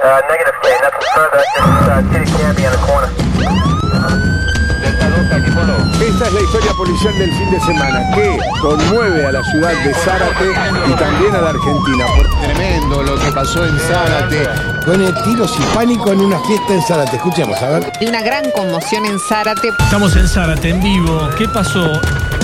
Negative, K, nothing further, just City Canby on the corner. Esta es la historia policial del fin de semana que conmueve a la ciudad de Zárate y también a la Argentina. Tremendo lo que pasó en Zárate. Pone tiros y pánico en una fiesta en Zárate. Escuchemos, a ver. Hay una gran conmoción en Zárate. Estamos en Zárate, en vivo. ¿Qué pasó?